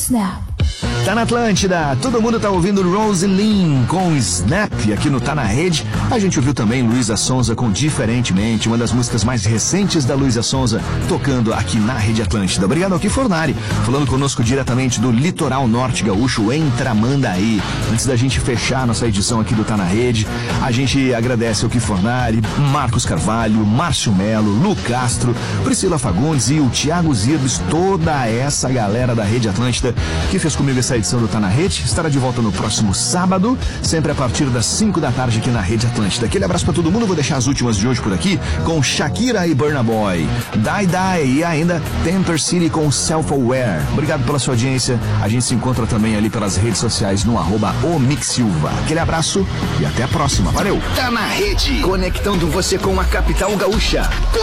Snap. Tá na Atlântida, todo mundo tá ouvindo Rose Lynn com Snap aqui no Tá na Rede. A gente ouviu também Luísa Sonza com Diferentemente, uma das músicas mais recentes da Luísa Sonza, tocando aqui na Rede Atlântida. Obrigado ao Kifornari, falando conosco diretamente do litoral norte gaúcho, em Tramandaí. Antes da gente fechar nossa edição aqui do Tá na Rede, a gente agradece ao Kifornari, Marcos Carvalho, Márcio Melo, Lu Castro, Priscila Fagundes e o Thiago Zirbes, toda essa galera da Rede Atlântida que fez comigo essa edição do Tá na Rede. Estará de volta no próximo sábado, sempre a partir das 5 da tarde aqui na Rede Atlântida. Aquele abraço pra todo mundo, vou deixar as últimas de hoje por aqui com Shakira e Burna Boy, Die Die e ainda Temper City com Self Aware. Obrigado pela sua audiência, a gente se encontra também ali pelas redes sociais no @omixsilva. Aquele abraço e até a próxima, valeu! Tá na Rede, conectando você com a capital gaúcha.